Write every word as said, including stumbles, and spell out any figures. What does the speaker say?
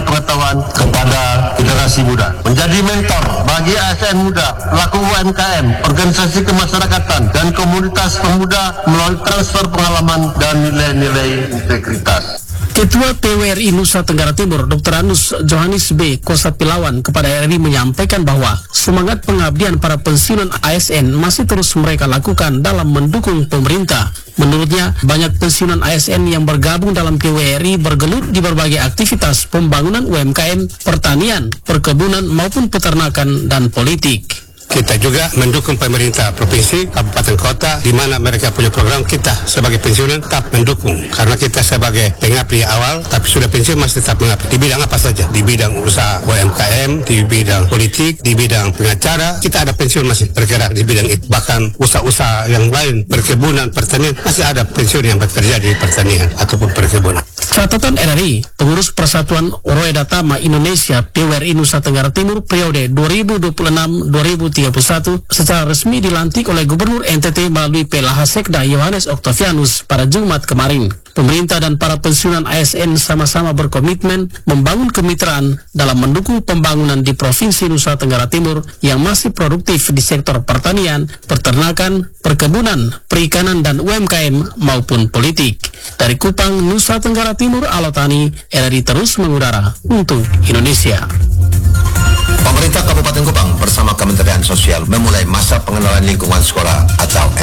pengetahuan kepada generasi muda. Menjadi mentor bagi A S N muda, pelaku U M K M, organisasi kemasyarakatan, dan komunitas pemuda melalui transfer pengalaman dan nilai-nilai integritas. Ketua P W R I Nusa Tenggara Timur, Doktor Anus Johannes B. Kosapilawan kepada R R I menyampaikan bahwa semangat pengabdian para pensiunan A S N masih terus mereka lakukan dalam mendukung pemerintah. Menurutnya, banyak pensiunan A S N yang bergabung dalam P W R I bergelut di berbagai aktivitas pembangunan U M K M, pertanian, perkebunan maupun peternakan dan politik. Kita juga mendukung pemerintah provinsi, kabupaten, kota, di mana mereka punya program. Kita sebagai pensiunan tetap mendukung, karena kita sebagai pengabdi awal, tapi sudah pensiun masih tetap mengabdi. Di bidang apa saja? Di bidang usaha U M K M, di bidang politik, di bidang pengacara, kita ada pensiun masih bergerak di bidang itu. Bahkan usaha-usaha yang lain, perkebunan, pertanian, masih ada pensiun yang bekerja di pertanian ataupun perkebunan. Catatan R R I, pengurus Persatuan Roeda Tama Indonesia P W R I Nusa Tenggara Timur periode dua ribu dua puluh enam dua ribu tiga puluh satu secara resmi dilantik oleh Gubernur N T T melalui P L H Sekda Yohanes Octavianus pada Jumat kemarin. Pemerintah dan para pensiunan A S N sama-sama berkomitmen membangun kemitraan dalam mendukung pembangunan di Provinsi Nusa Tenggara Timur yang masih produktif di sektor pertanian, peternakan, perkebunan, perikanan, dan U M K M maupun politik. Dari Kupang, Nusa Tenggara Timur, Alotani, R R I terus mengudara untuk Indonesia. Pemerintah Kabupaten Kupang bersama Kementerian Sosial memulai masa pengenalan lingkungan sekolah atau